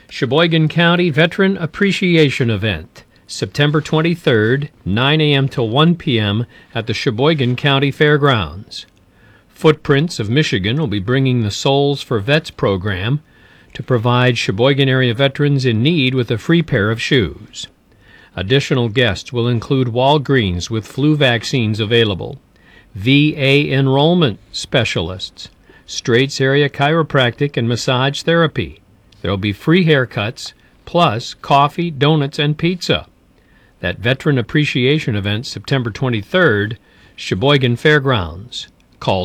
Sheboygan County Veteran Appreciation Event, September 23rd, 9 a.m. till 1 p.m. at the Sheboygan County Fairgrounds. Footprints of Michigan will be bringing the Souls for Vets program to provide Sheboygan area veterans in need with a free pair of shoes. Additional guests will include Walgreens with flu vaccines available, VA enrollment specialists, Straits Area Chiropractic and Massage Therapy. There will be free haircuts, plus coffee, donuts, and pizza. That Veteran Appreciation Event, September 23rd, Sheboygan Fairgrounds. Call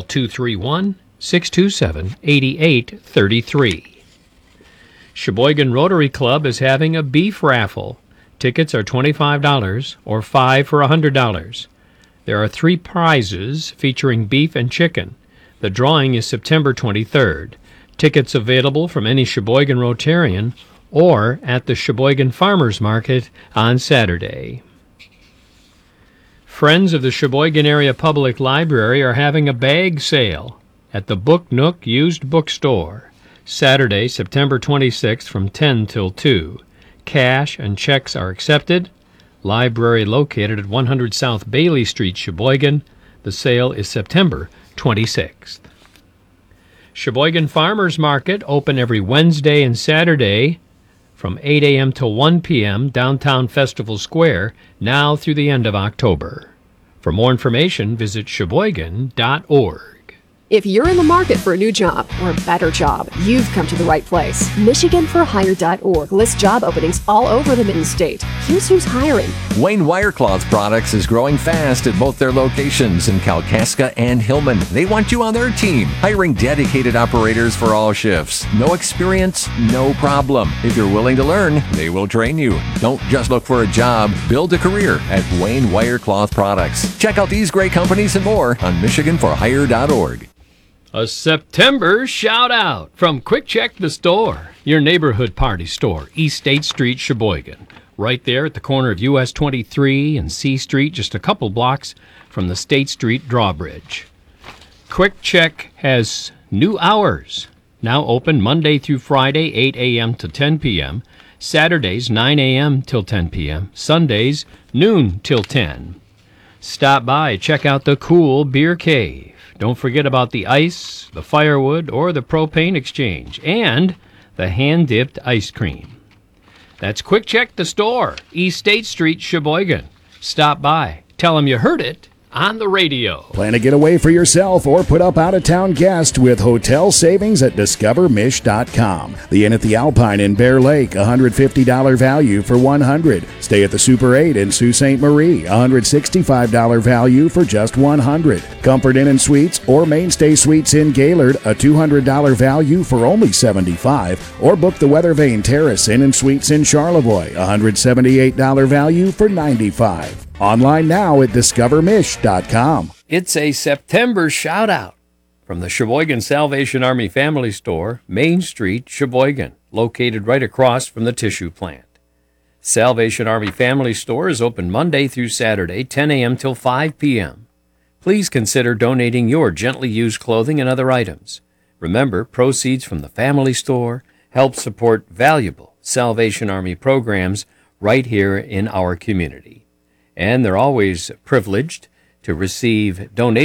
231-627-8833. Sheboygan Rotary Club is having a beef raffle. Tickets are $25 or 5 for $100. There are 3 prizes featuring beef and chicken. The drawing is September 23rd. Tickets available from any Sheboygan Rotarian or at the Sheboygan Farmers Market on Saturday. Friends of the Sheboygan Area Public Library are having a bag sale at the Book Nook Used Bookstore, Saturday, September 26th from 10 till 2. Cash and checks are accepted. Library located at 100 South Bailey Street, Sheboygan. The sale is September 26th. Sheboygan Farmers Market open every Wednesday and Saturday from 8 a.m. till 1 p.m. downtown Festival Square, now through the end of October. For more information, visit sheboygan.org. If you're in the market for a new job or a better job, you've come to the right place. MichiganForHire.org lists job openings all over the Mid-State. Here's who's hiring. Wayne Wirecloth Products is growing fast at both their locations in Kalkaska and Hillman. They want you on their team, hiring dedicated operators for all shifts. No experience, no problem. If you're willing to learn, they will train you. Don't just look for a job, build a career at Wayne Wirecloth Products. Check out these great companies and more on MichiganForHire.org. A September shout-out from Quick Check the Store, your neighborhood party store, East State Street, Sheboygan. Right there at the corner of US 23 and C Street, just a couple blocks from the State Street drawbridge. Quick Check has new hours, now open Monday through Friday, 8 a.m. to 10 p.m., Saturdays, 9 a.m. till 10 p.m., Sundays, noon till 10. Stop by, check out the cool beer cave. Don't forget about the ice, the firewood, or the propane exchange, and the hand-dipped ice cream. That's Quick Check the Store, East State Street, Sheboygan. Stop by. Tell them you heard it on the radio. Plan a getaway for yourself or put up out-of-town guests with hotel savings at discovermish.com. The Inn at the Alpine in Bear Lake, $150 value for $100. Stay at the Super 8 in Sault Ste. Marie, $165 value for just $100. Comfort Inn and Suites or Mainstay Suites in Gaylord, a $200 value for only $75. Or book the Weather Vane Terrace Inn and Suites in Charlevoix, $178 value for $95. Online now at discovermish.com. It's a September shout-out from the Sheboygan Salvation Army Family Store, Main Street, Sheboygan, located right across from the tissue plant. Salvation Army Family Store is open Monday through Saturday, 10 a.m. till 5 p.m. Please consider donating your gently used clothing and other items. Remember, proceeds from the Family Store help support valuable Salvation Army programs right here in our community. And they're always privileged to receive donations